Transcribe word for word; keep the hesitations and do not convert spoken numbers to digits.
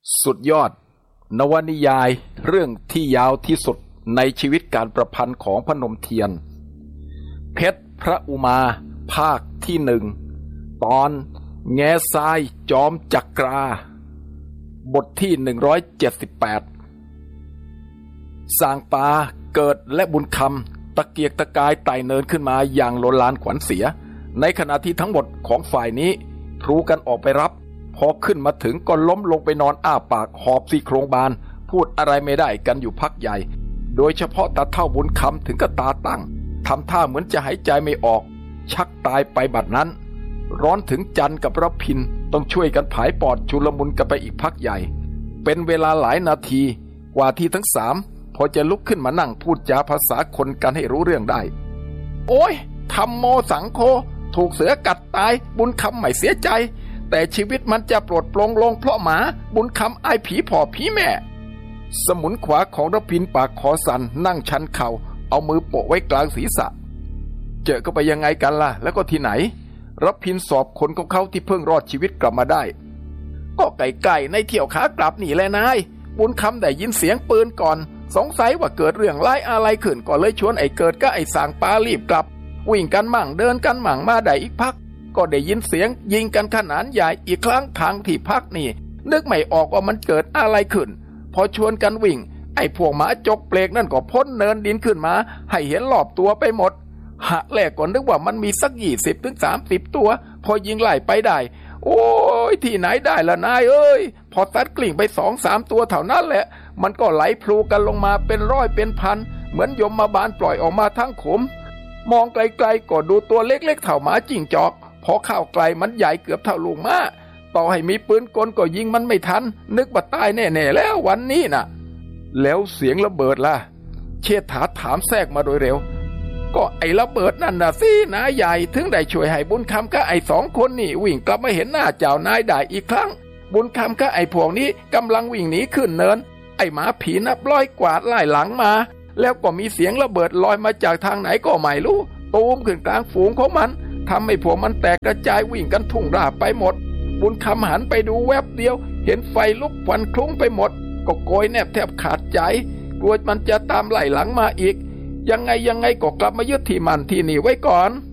สุดยอดนวนิยายเรื่องที่ยาวที่สุดในชีวิตการประพันธ์ของพนมเทียนเพชรพระอุมาภาคที่หนึ่งตอนแง่ทรายจอมจักราบทที่หนึ่งร้อยเจ็ดสิบแปดสางปาเกิดและบุญคำตะเกียกตะกายไต่เนินขึ้นมาอย่างโลลานขวัญเสียในขณะที่ทั้งหมดของฝ่ายนี้ทรูกันออกไปรับพอขึ้นมาถึงก็ล้มลงไปนอนอ้าปากหอบซี่โครงบานพูดอะไรไม่ได้กันอยู่พักใหญ่โดยเฉพาะตาเฒ่าบุญคำถึงกับตาตั้งทำท่าเหมือนจะหายใจไม่ออกชักตายไปบัดนั้นร้อนถึงจันกับรพินต้องช่วยกันผายปอดชุลมุนกันไปอีกพักใหญ่เป็นเวลาหลายนาทีกว่าที่ทั้งสามพอจะลุกขึ้นมานั่งพูดจาภาษาคนกันให้รู้เรื่องได้โอ้ยธัมโมสังโฆถูกเสือกัดตายบุญคำไม่เสียใจแต่ชีวิตมันจะปลดปลงลงเพราะหมาบุญคำไอ้ผีพ่อผีแม่สมุนขวาของรพินปากคอสั่นนั่งชันเข่าเอามือโปะไว้กลางศีรษะเจอก็ไปยังไงกันล่ะแล้วก็ที่ไหนรพินสอบคนของเขาที่เพิ่งรอดชีวิตกลับมาได้ก็ไก่ๆในเที่ยวขากลับนี่แหละนายบุญคำได้ยินเสียงปืนก่อนสงสัยว่าเกิดเรื่องร้ายอะไรขึ้นก็เลยชวนไอ้เกิดก็ไอ้สางปารีบกลับวิ่งกันมั่งเดินกันมั่งมาได้อีกพักก็ได้ยินเสียงยิงกันขนาดใหญ่อีกครั้งทางที่พักนี่นึกไม่ออกว่ามันเกิดอะไรขึ้นพอชวนกันวิ่งไอ้พวกหมาจกเปลกนั่นก็พ้นเนินดินขึ้นมาให้เห็นรอบตัวไปหมดหะแรกก่อนนึกว่ามันมีสักยี่สิบถึงสามสิบตัวพอยิงไล่ไปได้โอ้ยที่ไหนได้ละนายเอ้ยพอซัดกลิ่งไปสองสามตัวเท่านั้นแหละมันก็ไหลพลูกันลงมาเป็นร้อยเป็นพันเหมือนยมมาบาลปล่อยออกมาทั้งขุมมองไกลๆก็ดูตัวเล็กๆเท่าหมาจิ้งจอกพอเข้าไกลมันใหญ่เกือบเท่าลูกม้าต่อให้มีปืนกลก็ยิงมันไม่ทันนึกว่าตายแน่ๆแล้ววันนี้น่ะแล้วเสียงระเบิดล่ะเชษฐาถามแทรกมาโดยเร็วก็ไอ้ระเบิดนั่นน่ะสินายใหญ่ถึงได้ช่วยให้บุญคำกับไอ้สองคนนี่วิ่งกลับมาเห็นหน้าเจ้านายได้อีกครั้งบุญคำกับไอ้พวกนี้กำลังวิ่งหนีขึ้นเนินไอ้หมาผีนับร้อยกวาดไล่หลังมาแล้วก็มีเสียงระเบิดลอยมาจากทางไหนก็ไม่รู้ตูมขึ้นกลางฝูงของมันทำให้พวกมันแตกกระจายวิ่งกันทุ่งราบไปหมดบุญคำหันไปดูแวบเดียวเห็นไฟลุกควันคลุ้งไปหมดก็โกยแนบแทบขาดใจกลัวมันจะตามไล่หลังมาอีกยังไงยังไงก็กลับมายึดที่มันที่นี่ไว้ก่อน